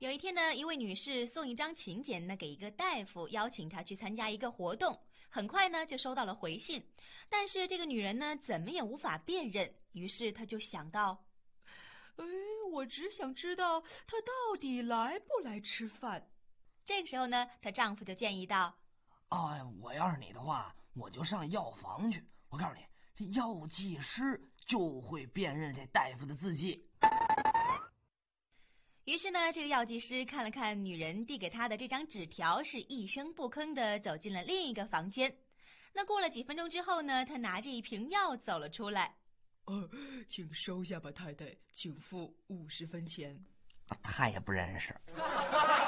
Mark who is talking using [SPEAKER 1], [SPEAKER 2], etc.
[SPEAKER 1] 有一天呢，一位女士送一张请柬呢给一个大夫，邀请他去参加一个活动。很快呢就收到了回信，但是这个女人呢怎么也无法辨认，于是她就想到，
[SPEAKER 2] 我只想知道他到底来不来吃饭。
[SPEAKER 1] 这个时候呢，她丈夫就建议道，
[SPEAKER 3] 我要是你的话，我就上药房去。我告诉你，这药剂师就会辨认这大夫的字迹。
[SPEAKER 1] 于是呢，这个药剂师看了看女人递给他的这张纸条，是一声不吭地走进了另一个房间。那过了几分钟之后呢，他拿着一瓶药走了出来。
[SPEAKER 2] 请收下吧，太太，请付50分钱。
[SPEAKER 3] 他也不认识。